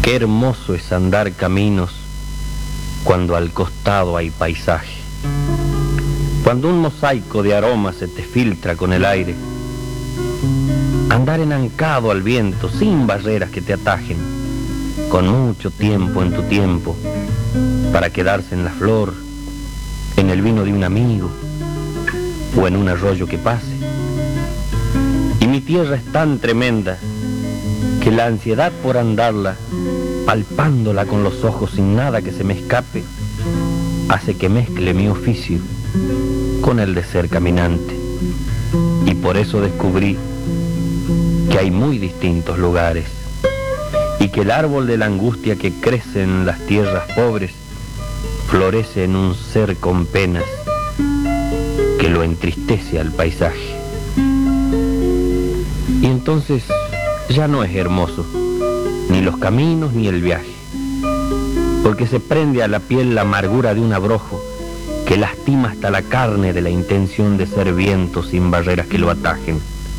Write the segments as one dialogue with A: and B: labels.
A: Qué hermoso es andar caminos cuando al costado hay paisaje. Cuando un mosaico de aromas se te filtra con el aire. Andar enancado al viento sin barreras que te atajen, con mucho tiempo en tu tiempo, para quedarse en la flor, en el vino de un amigo o en un arroyo que pase. Y mi tierra es tan tremenda que la ansiedad por andarla, palpándola con los ojos sin nada que se me escape, hace que mezcle mi oficio con el de ser caminante. Y por eso descubrí que hay muy distintos lugares y que el árbol de la angustia que crece en las tierras pobres florece en un ser con penas que lo entristece al paisaje. Y entonces ya no es hermoso ni los caminos ni el viaje, porque se prende a la piel la amargura de un abrojo que lastima hasta la carne de la intención de ser viento sin barreras que lo atajen.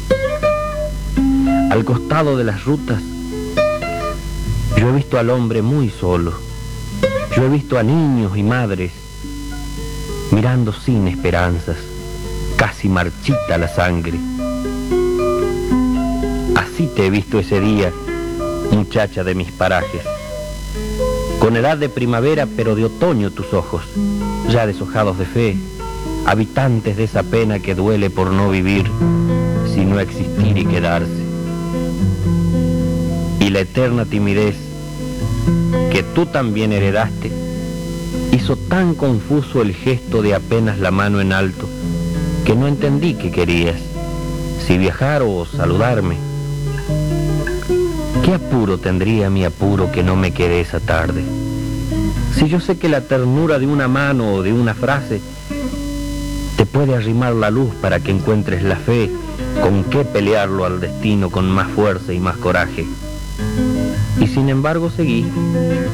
A: Al costado de las rutas yo he visto al hombre muy solo. Yo he visto a niños y madres mirando sin esperanzas, casi marchita la sangre. Así te he visto ese día, muchacha de mis parajes, con edad de primavera pero de otoño tus ojos, ya deshojados de fe, habitantes de esa pena que duele por no vivir, sino existir y quedarse. Y la eterna timidez que tú también heredaste hizo tan confuso el gesto de apenas la mano en alto que no entendí qué querías, si viajar o saludarme. ¿Qué apuro tendría mi apuro que no me quedé esa tarde? Si yo sé que la ternura de una mano o de una frase te puede arrimar la luz para que encuentres la fe con qué pelearlo al destino con más fuerza y más coraje. Y sin embargo seguí,